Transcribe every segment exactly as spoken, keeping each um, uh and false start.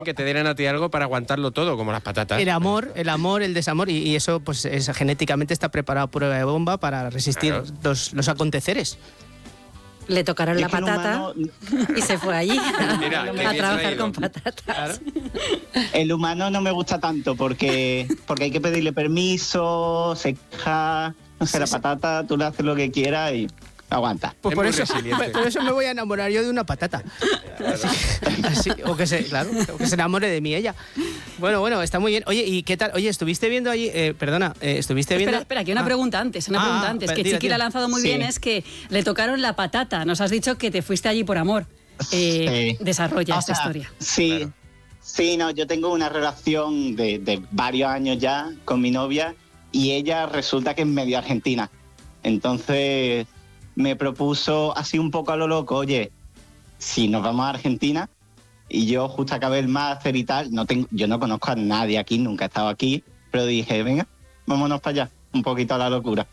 que te dieran a ti algo para aguantarlo todo, como las patatas. El amor, el amor, el desamor, y, y eso pues es, genéticamente está preparado a prueba de bomba para resistir claro. los, los aconteceres. Le tocaron la patata humano... y se fue allí Mira, a trabajar con patatas. Claro. El humano no me gusta tanto porque, porque hay que pedirle permiso, se queja, no sé, sí, la sí. patata, tú le haces lo que quieras y aguanta. Pues por eso, por eso me voy a enamorar yo de una patata. Así, así, o, que se, claro, o que se enamore de mí ella. Bueno, bueno, está muy bien. Oye, ¿y qué tal? Oye, ¿estuviste viendo allí? Eh, perdona, eh, ¿estuviste viendo? Espera, espera, que una ah. pregunta antes, una ah, pregunta antes, que Chiqui la ha lanzado muy sí. bien, es que le tocaron la patata. Nos has dicho que te fuiste allí por amor. Eh, sí. Desarrolla o esta sea, historia. Sí, claro. sí, no, yo tengo una relación de, de varios años ya con mi novia y ella resulta que es medio argentina. Entonces me propuso así un poco a lo loco, oye, si nos vamos a Argentina, y yo justo acabé el máster y tal, no tengo, yo no conozco a nadie aquí, nunca he estado aquí, pero dije, venga, vámonos para allá, un poquito a la locura.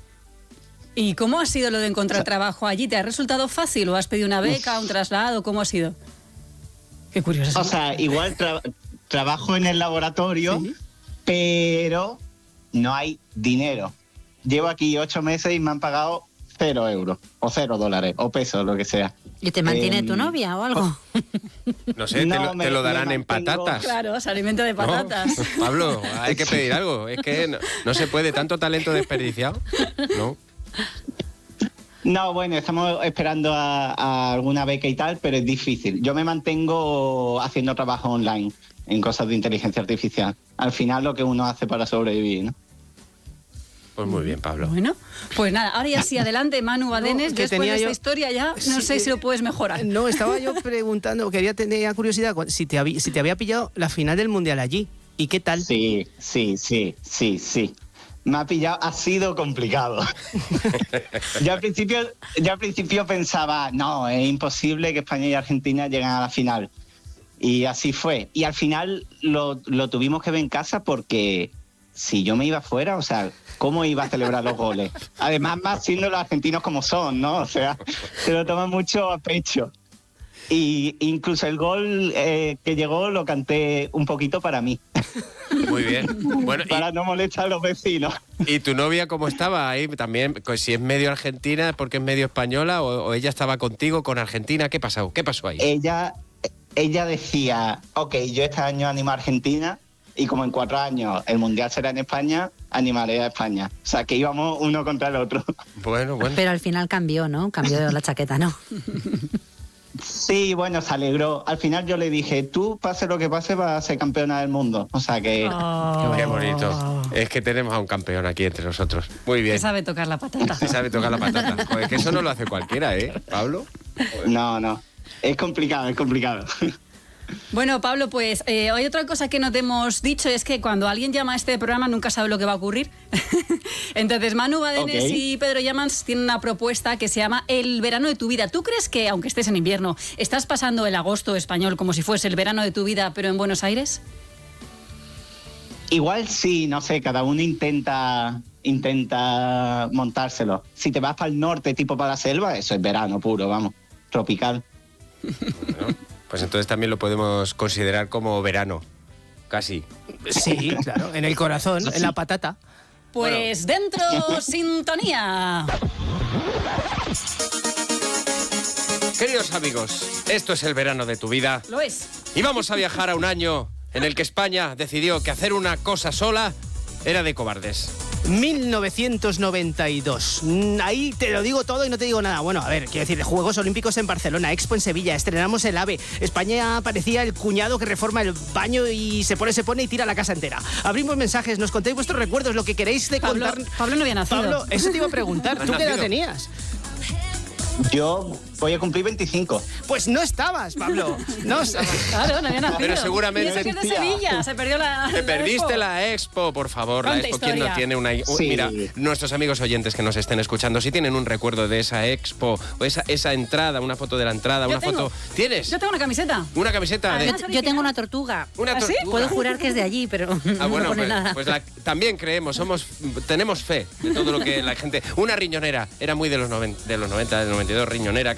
¿Y cómo ha sido lo de encontrar o sea, trabajo allí? ¿Te ha resultado fácil o has pedido una beca, un traslado? ¿Cómo ha sido? Qué curioso. O sea, igual tra- trabajo en el laboratorio, ¿sí? Pero no hay dinero. Llevo aquí ocho meses y me han pagado cero euros, o cero dólares, o pesos, lo que sea. ¿Y te mantiene eh, tu novia o algo? No sé, no, te, lo, me, te lo darán en patatas. Claro, se alimenta de patatas. No, Pablo, hay que pedir algo. Es que no, no se puede, tanto talento desperdiciado. No. No, bueno, estamos esperando a, a alguna beca y tal, pero es difícil. Yo me mantengo haciendo trabajo online en cosas de inteligencia artificial. Al final lo que uno hace para sobrevivir, ¿no? Pues muy bien, Pablo. Bueno, pues nada, ahora ya sí, adelante, Manu Badenes. No, después de esta yo... historia ya no sí, sé si lo puedes mejorar. No, estaba yo preguntando, quería tener curiosidad si te, había, si te había pillado la final del Mundial allí. ¿Y qué tal? Sí, sí, sí, sí, sí. Me ha pillado, ha sido complicado. yo, al principio, yo al principio pensaba, no, es imposible que España y Argentina lleguen a la final. Y así fue. Y al final lo, lo tuvimos que ver en casa porque si yo me iba fuera, o sea, ¿cómo iba a celebrar los goles? Además, más siendo los argentinos como son, ¿no? O sea, se lo toman mucho a pecho. Y incluso el gol eh, que llegó lo canté un poquito para mí. Muy bien. Bueno, para y, no molestar a los vecinos. ¿Y tu novia cómo estaba ahí? También, pues, si es medio argentina, porque es medio española, o, o ella estaba contigo con Argentina, ¿qué pasó? ¿Qué pasó ahí? Ella, ella decía, ok, yo este año animo a Argentina, y como en cuatro años el Mundial será en España, animaré a España. O sea, que íbamos uno contra el otro. Bueno, bueno. Pero al final cambió, ¿no? Cambió la chaqueta, ¿no? Sí, bueno, se alegró. Al final yo le dije, tú, pase lo que pase, vas a ser campeona del mundo. O sea que... Oh. Qué bonito. Es que tenemos a un campeón aquí entre nosotros. Muy bien. Que sabe tocar la patata. Que sabe tocar la patata. Joder, que eso no lo hace cualquiera, ¿eh, Pablo? Joder. No, no. Es complicado, es complicado. Bueno, Pablo, pues eh, hay otra cosa que no te hemos dicho, es que cuando alguien llama a este programa nunca sabe lo que va a ocurrir. Entonces, Manu Badenes okay. y Pedro Llamans tienen una propuesta que se llama El verano de tu vida. ¿Tú crees que, aunque estés en invierno, estás pasando el agosto español como si fuese el verano de tu vida, pero en Buenos Aires? Igual sí, no sé, cada uno intenta, intenta montárselo. Si te vas para el norte, tipo para la selva, eso es verano puro, vamos, tropical. Bueno. Pues entonces también lo podemos considerar como verano, casi. Sí, claro, en el corazón, sí. En la patata. Pues bueno. Dentro, sintonía. Queridos amigos, esto es el verano de tu vida. Lo es. Y vamos a viajar a un año en el que España decidió que hacer una cosa sola era de cobardes. mil novecientos noventa y dos. Ahí te lo digo todo y no te digo nada. Bueno, a ver, quiero decir, Juegos Olímpicos en Barcelona, Expo en Sevilla, estrenamos el AVE. España parecía el cuñado que reforma el baño y se pone, se pone y tira la casa entera. Abrimos mensajes, nos contéis vuestros recuerdos, lo que queréis de Pablo, contar. Pablo no había nacido. Pablo, eso te iba a preguntar. ¿Tú qué edad tenías? Yo voy a cumplir veinticinco. Pues no estabas, Pablo. No estabas. Claro, no había nacido. Pero seguramente... Y es que es de Sevilla, se perdió la... Te la perdiste expo. la expo, por favor. Conta la expo, historia. ¿quién no tiene una... Sí. Mira, nuestros amigos oyentes que nos estén escuchando, si tienen un recuerdo de esa expo, o esa, esa entrada, una foto de la entrada, Yo una tengo. foto... ¿Tienes? Yo tengo una camiseta. Una camiseta de... Yo, yo tengo una tortuga. Una ¿Ah, sí? tortuga. Puedo jurar que es de allí, pero Ah, no bueno, pone pues, nada. pues la, también creemos, somos, tenemos fe de todo lo que la gente... Una riñonera, era muy de los, noven, de los noventa, del noventa y dos, riñonera,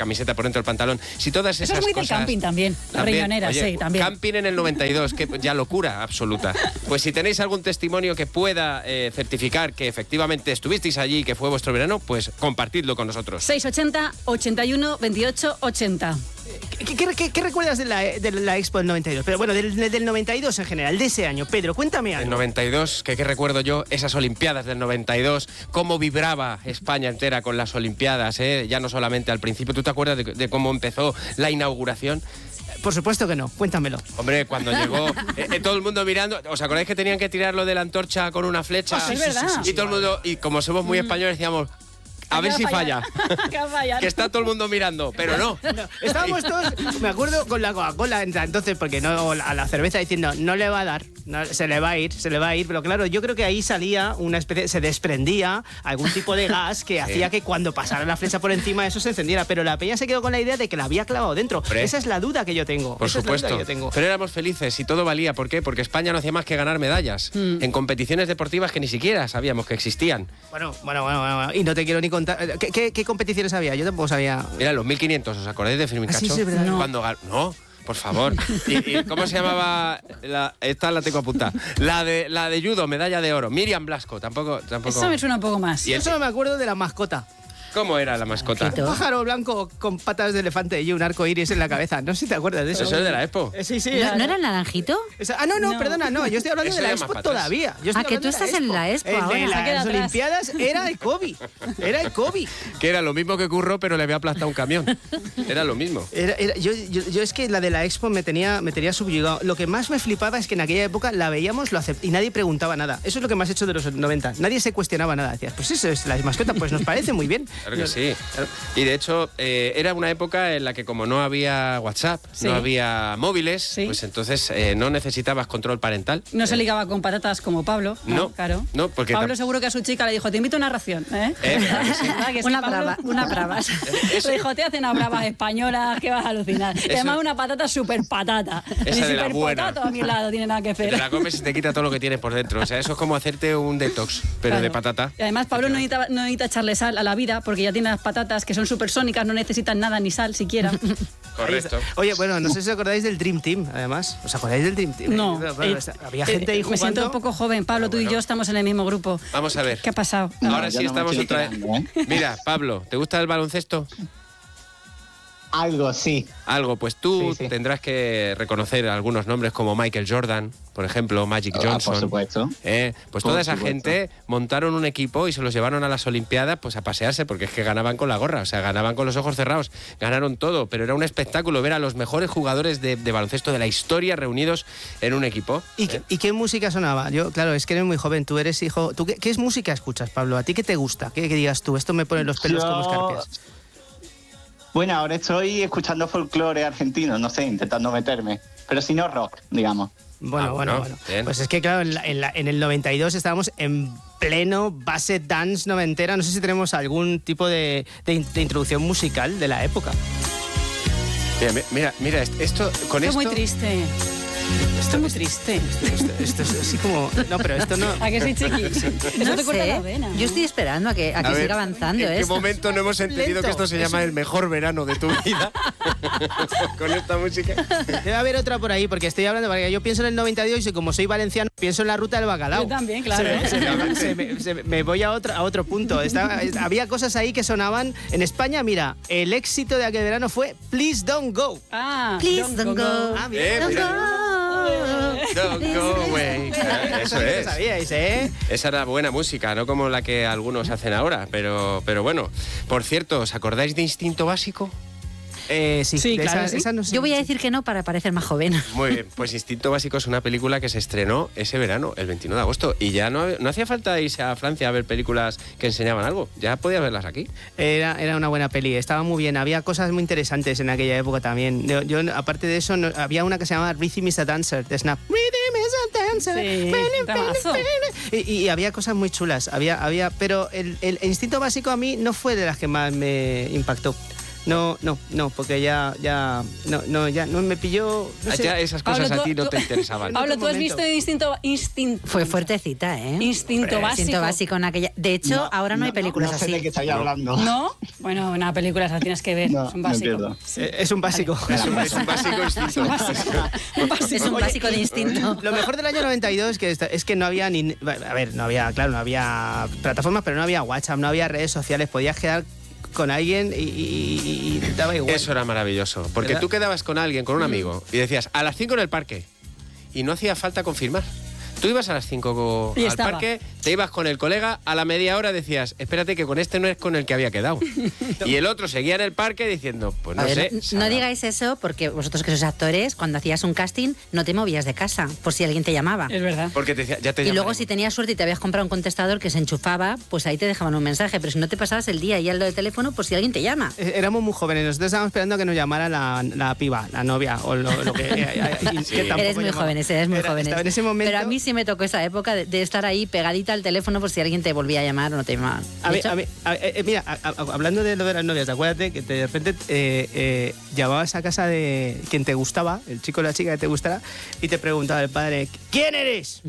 camiseta por dentro del pantalón, si todas esas Eso es muy cosas... de camping también, la riñonera, oye, sí, también. Camping en el noventa y dos, que ya locura absoluta. Pues si tenéis algún testimonio que pueda eh, certificar que efectivamente estuvisteis allí y que fue vuestro verano, pues compartidlo con nosotros. seis ochenta, ochenta y uno, veintiocho, ochenta. ¿Qué, qué, qué, qué recuerdas de la, de la Expo del noventa y dos? Pero bueno, del, del noventa y dos en general, de ese año. Pedro, cuéntame algo. El noventa y dos, que qué recuerdo yo, esas Olimpiadas del noventa y dos, cómo vibraba España entera con las Olimpiadas, ¿eh? Ya no solamente al principio. ¿Tú te acuerdas de, de cómo empezó la inauguración? Por supuesto que no, cuéntamelo. Hombre, cuando llegó, eh, eh, todo el mundo mirando. ¿Os acordáis que tenían que tirarlo de la antorcha con una flecha? Ah, sí, es verdad. Y todo el mundo, y como somos muy españoles, decíamos... A ver si falla. Que está todo el mundo mirando, pero no. no. Estábamos todos, me acuerdo, con la Coca-Cola entonces, porque no a la cerveza diciendo, no le va a dar, no, se le va a ir, se le va a ir. Pero claro, yo creo que ahí salía una especie, se desprendía algún tipo de gas que sí. hacía que cuando pasara la flecha por encima eso se encendiera. Pero la peña se quedó con la idea de que la había clavado dentro. Hombre. Esa es la duda que yo tengo. Por Esa supuesto. Es la duda que yo tengo. Pero éramos felices y todo valía. ¿Por qué? Porque España no hacía más que ganar medallas mm. en competiciones deportivas que ni siquiera sabíamos que existían. Bueno, bueno, bueno, bueno. Y no te quiero ni contar. ¿Qué, qué, qué competiciones había? Yo tampoco sabía. Mira, los mil quinientos, ¿os acordáis de Fermín Cacho? Ah, sí, sí, verdad. No. Cuando no, por favor. ¿Y, y cómo se llamaba? La, esta la tengo apuntada. La de, la de judo, medalla de oro. Miriam Blasco, tampoco, tampoco. Eso me suena un poco más. Y eso me acuerdo de la mascota. ¿Cómo era la mascota? Un pájaro blanco con patas de elefante y un arco iris en la cabeza. No sé si te acuerdas de eso. Eso es de la Expo. Eh, sí, sí. ¿No, ¿No era el naranjito? Esa, ah, no, no, no, perdona, no. Yo estoy hablando eso de la Expo todavía. Yo ah, que tú estás en la Expo el ahora. de las atrás. Olimpiadas era el COVID. Era el COVID. Que era lo mismo que Curro, pero le había aplastado un camión. Era lo mismo. Era, era, yo, yo, yo es que la de la Expo me tenía, me tenía subyugado. Lo que más me flipaba es que en aquella época la veíamos lo acept- y nadie preguntaba nada. Eso es lo que más he hecho de los noventa. Nadie se cuestionaba nada. Decías, pues eso es la mascota, pues nos parece muy bien. Claro que sí. Y de hecho, eh, era una época en la que como no había WhatsApp, sí. no había móviles, sí. pues entonces eh, no necesitabas control parental. No se ligaba con patatas como Pablo. No, no claro. No, porque Pablo seguro que a su chica le dijo, te invito a una ración. ¿Eh? ¿Eh? Que sí. que sí, una Pablo? brava, una bravas. Le dijo, te hacen a bravas españolas que vas a alucinar. Y además una patata súper patata. Esa de la buena. Potato a mi lado tiene nada que hacer. Te la comes y te quita todo lo que tienes por dentro. O sea, eso es como hacerte un detox, pero claro. de patata. Y además Pablo no necesita, no necesita echarle sal a la vida porque ya tiene las patatas que son supersónicas, no necesitan nada ni sal siquiera. Correcto. Oye, bueno, no sé si os acordáis del Dream Team, además. ¿Os acordáis del Dream Team? No. Bueno, bueno, eh, había gente ahí eh, jugando. Me siento un poco joven, Pablo, no, tú bueno. y yo estamos en el mismo grupo. Vamos a ver. ¿Qué ha pasado? No, Ahora no, sí no estamos otra vez. ¿eh? Mira, Pablo, ¿te gusta el baloncesto? Algo, sí. Algo, pues tú sí, sí. tendrás que reconocer algunos nombres como Michael Jordan, por ejemplo, Magic Ah, Johnson. por supuesto. Eh, pues Por toda esa supuesto. gente montaron un equipo y se los llevaron a las Olimpiadas pues a pasearse, porque es que ganaban con la gorra, o sea, ganaban con los ojos cerrados, ganaron todo, pero era un espectáculo ver a los mejores jugadores de, de baloncesto de la historia reunidos en un equipo. ¿Y, ¿eh? qué, ¿Y qué música sonaba? Yo, claro, es que eres muy joven, tú eres hijo... ¿Tú qué, qué es música escuchas, Pablo? ¿A ti qué te gusta? ¿Qué, qué digas tú? Esto me pone los pelos Yo- como escarpias. Bueno, ahora estoy escuchando folclore argentino, no sé, intentando meterme. Pero si no rock, digamos. Bueno, Ah, bueno, bueno, bueno. bien. Pues es que, claro, en, la- en, la- en el noventa y dos estábamos en pleno base dance noventera. No sé si tenemos algún tipo de, de in- de introducción musical de la época. Mira, mi- mira, mira, esto con Esto es esto muy triste. Esto es muy triste. Esto, esto es así como... No, pero esto no... ¿A que sí, chiqui? Eso No te corta la sé, vena. yo estoy esperando a que, a que A ver, siga avanzando ¿en qué esto. momento no hemos entendido Lento. que esto se llama el mejor verano de tu vida? Con esta música. Debe haber otra por ahí, porque estoy hablando... Porque yo pienso en el noventa y dos y como soy valenciano, pienso en la ruta del bacalao. Yo también, claro. Se me, se me- se me- se me- me voy a otro, a otro punto. Estaba- había cosas ahí que sonaban... En España, mira, el éxito de aquel verano fue Please Don't Go. Ah, Please don't go. Ah, mira. Eh, Don't mira. go. Don't go away. Eso Lo es. sabíais, ¿eh? Esa era buena música, no como la que algunos hacen ahora, pero, pero bueno. Por cierto, ¿os acordáis de Instinto Básico? Eh, sí, Sí, de claro, esa- sí. esa no sé. Yo voy a decir que no para parecer más joven. Muy bien, pues Instinto Básico es una película que se estrenó ese verano, el veintiuno de agosto, y ya no, no hacía falta irse a Francia a ver películas que enseñaban algo, ya podías verlas aquí. Era, era una buena peli, estaba muy bien. Había cosas muy interesantes en aquella época también. Yo, yo, aparte de eso, no- había una que se llamaba Rhythm is a Dancer, de Snap. Rhythm is a Dancer. Sí, Pene, temazo. pene, pene. Y, y había cosas muy chulas. Había, había, pero el, el instinto básico a mí no fue de las que más me impactó. No, no, no, porque ya, ya, no, no, ya no me pilló. No sé. Ya esas cosas Pablo, a ti tú, no tú, te interesaban. Pablo, tú has visto Instinto, instinto Fue fuertecita, ¿eh? Instinto Hombre, básico. Instinto básico en aquella. De hecho, No, ahora no, no hay películas no sé así. de qué estáis hablando. ¿No? Bueno, una película la tienes que ver. No, es un me básico. pierdo. Eh, Es un básico. Es un, es un básico instinto. Un básico. Un básico. Es un Oye, básico de instinto. Lo mejor del año noventa y dos que esta- es que no había ni... A ver, no había, claro, no había plataformas, pero no había WhatsApp, no había redes sociales. Podías quedar con alguien y, y, y daba igual. Eso era maravilloso. Porque ¿Verdad? tú quedabas con alguien, con un amigo, y decías, a las cinco en el parque. Y no hacía falta confirmar. Tú ibas a las cinco Y al estaba. parque, te ibas con el colega, a la media hora decías, espérate que con este no es con el que había quedado. Y el otro seguía en el parque diciendo, pues no A ver, sé. no, Sara. no digáis eso porque vosotros que sois actores, cuando hacías un casting no te movías de casa por si alguien te llamaba. Es verdad. Porque te decía, ya te Y luego llamaremos. si tenías suerte y te habías comprado un contestador que se enchufaba, pues ahí te dejaban un mensaje. Pero si no te pasabas el día y al del teléfono, pues si alguien te llama. Eh, Éramos muy jóvenes, nosotros estábamos esperando a que nos llamara la, la piba, la novia o lo, lo que... eh, y que tampoco Eres muy llamaba. jóvenes, eres muy Era- jóvenes. estaba en ese momento... Pero a mí sí me tocó esa época de, de estar ahí pegadita al teléfono por si alguien te volvía a llamar o no te llamaba. A De mí, hecho, a mí- a- eh, eh, mira, a- a- hablando de lo de las novias, acuérdate que te- de repente eh, eh, llamabas a casa de quien te gustaba, el chico o la chica que te gustara, y te preguntaba el padre, ¿quién eres?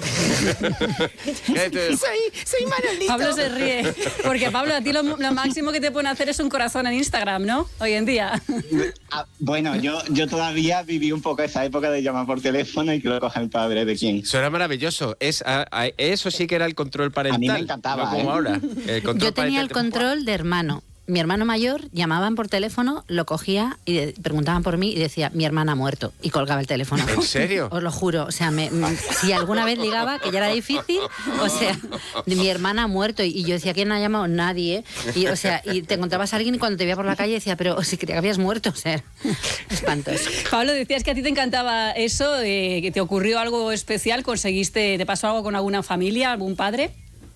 soy, soy Manolito. Pablo se ríe. Porque Pablo, a ti lo, lo máximo que te pueden hacer es un corazón en Instagram, ¿no? Hoy en día. Ah, bueno, yo, yo todavía viví un poco esa época de llamar por teléfono y que lo coja el padre de quién. Eso era maravilloso. Es, a- a- eso sí que era el control parental. A mí me encantaba, No como ¿eh? ahora. El control yo tenía el parental. control de hermano. Mi hermano mayor llamaban por teléfono, lo cogía y de- preguntaban por mí y decía, mi hermana ha muerto. Y colgaba el teléfono. ¿En serio? Os lo juro. O sea, me- me- si alguna vez ligaba, que ya era difícil, o sea, de mi hermana ha muerto. Y, y yo decía, ¿quién ha llamado? Nadie. Y, o sea, y te encontrabas a alguien y cuando te veía por la calle decía, pero si creía que habías muerto. O sea, espantoso. Pablo, decías que a ti te encantaba eso, eh, que te ocurrió algo especial, conseguiste, ¿te pasó algo con alguna familia, algún padre?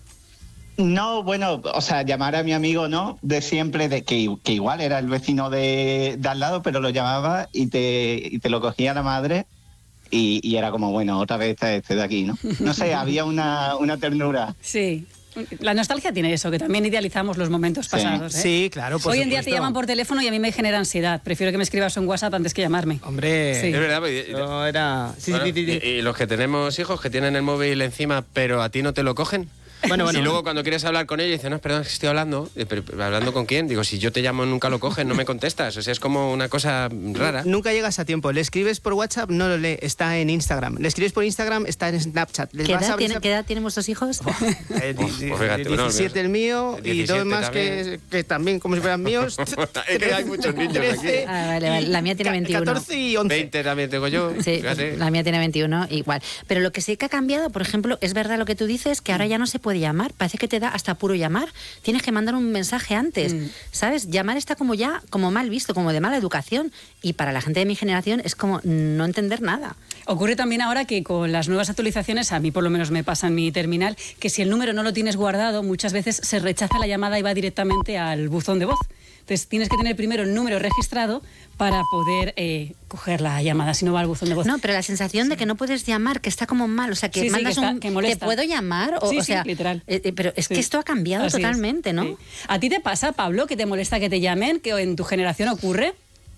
No, bueno, o sea, llamar a mi amigo, ¿no? De siempre, de que, que igual era el vecino de, de al lado, pero lo llamaba y te, y te lo cogía la madre y, y era como, bueno, otra vez está este de aquí, ¿no? No sé, había una, una ternura. Sí. La nostalgia tiene eso, que también idealizamos los momentos pasados. ¿eh? Sí, claro, por Hoy en día te supuesto. llaman por teléfono y a mí me genera ansiedad. Prefiero que me escribas un WhatsApp antes que llamarme. Hombre, Sí. Es verdad. pues, no era... Sí, bueno, sí, sí, sí. y, y los que tenemos hijos que tienen el móvil encima, pero a ti no te lo cogen. Bueno, bueno. Y luego cuando quieres hablar con ellos, dices, no, perdón, es que estoy hablando. Eh, pero, pero, ¿hablando con quién? Digo, si yo te llamo nunca lo coges, no me contestas. O sea, es como una cosa rara. Nunca llegas a tiempo. Le escribes por WhatsApp, no lo lee, está en Instagram. Le escribes por Instagram, está en Snapchat. Les ¿Qué vas a edad, abrir tiene- esa- ¿Qué edad tienen vuestros hijos? Eh, di- Uf, di- pues fíjate, bueno, diecisiete el mío y diecisiete dos más que, también. que también como si fueran míos. Es que hay muchos niños aquí. trece, Ah, vale, vale. La mía tiene ca- veintiuno. catorce y once. veinte también tengo yo. Sí, Fíjate. la mía tiene veintiuno, igual. Pero lo que sí que ha cambiado, por ejemplo, es verdad lo que tú dices, que ahora ya no se puede llamar. Parece que te da hasta puro llamar. Tienes que mandar un mensaje antes, Mm. ¿sabes? Llamar está como ya, como mal visto, como de mala educación. Y para la gente de mi generación es como no entender nada. Ocurre también ahora que con las nuevas actualizaciones, a mí por lo menos me pasa en mi terminal, que si el número no lo tienes guardado, muchas veces se rechaza la llamada y va directamente al buzón de voz. Entonces tienes que tener primero el número registrado para poder eh, coger la llamada, si no va al buzón de voz. No, pero la sensación de que no puedes llamar, que está como mal, o sea, que Sí, sí, mandas que está- un... que molesta. ¿Te puedo llamar? O, Sí, o sí, sea, literal. eh, eh, pero es Sí. que esto ha cambiado Así es. totalmente, ¿no? Sí. ¿A ti te pasa, Pablo, que te molesta que te llamen, que en tu generación ocurre?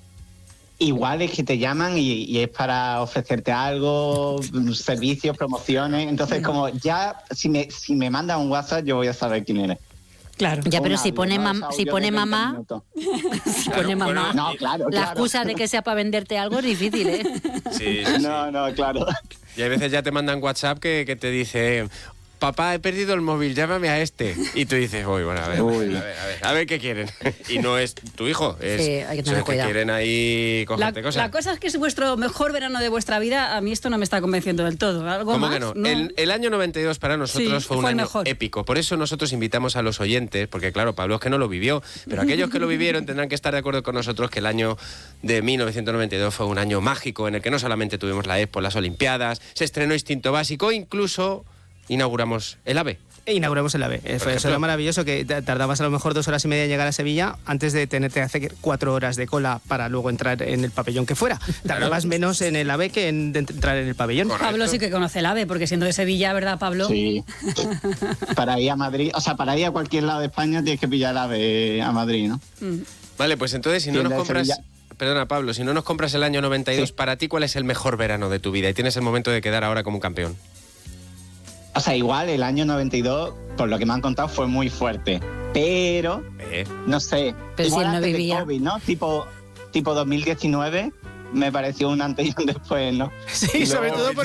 Igual es que te llaman y, y es para ofrecerte algo, servicios, promociones. Entonces, como ya, si me, si me mandan un WhatsApp, yo voy a saber quién eres. Claro. Ya, pero Un si audio, pone, ¿no? mam- Ese si audio pone de veinte mamá, minutos. si pone mamá, bueno, No, claro, la claro. excusa de que sea para venderte algo es difícil, ¿eh? Sí, sí, sí. No, no, claro. Y hay veces ya te mandan WhatsApp que, que te dice, papá, he perdido el móvil, llámame a este. Y tú dices, uy, bueno, a ver, Uy. a ver, a ver, a ver, a ver qué quieren. Y no es tu hijo, es, Sí, hay que tener son los cuidado. quieren ahí La, cogerte cosas. la cosa es que es vuestro mejor verano de vuestra vida. A mí esto no me está convenciendo del todo. ¿Algo ¿Cómo más? que no? El, el año noventa y dos para nosotros Sí, fue un fue el año mejor. épico. Por eso nosotros invitamos a los oyentes, porque claro, Pablo es que no lo vivió, pero aquellos que lo vivieron tendrán que estar de acuerdo con nosotros que el año de mil novecientos noventa y dos fue un año mágico en el que no solamente tuvimos la Expo, las Olimpiadas, se estrenó Instinto Básico, incluso inauguramos el AVE. E inauguramos el AVE. Eh, Fue, ejemplo. eso era maravilloso, que t- tardabas a lo mejor dos horas y media en llegar a Sevilla antes de tenerte que hacer cuatro horas de cola para luego entrar en el pabellón que fuera. Tardabas menos en el AVE que en de entrar en el pabellón. Correcto. Pablo sí que conoce el AVE, porque siendo de Sevilla, ¿verdad, Pablo? Sí. Para ir a Madrid, o sea, para ir a cualquier lado de España tienes que pillar el AVE a Madrid, ¿no? Mm. Vale, pues entonces si no nos compras... Sevilla. Perdona, Pablo, si no nos compras el año noventa y dos, sí. para ti, ¿cuál es el mejor verano de tu vida? Y tienes el momento de quedar ahora como un campeón. O sea, igual el año noventa y dos, por lo que me han contado, fue muy fuerte. Pero, eh. no sé, pero igual si él no antes vivía. de COVID, ¿no? Tipo, tipo dos mil diecinueve, me pareció un antes y un después, ¿no? Sí, sobre todo por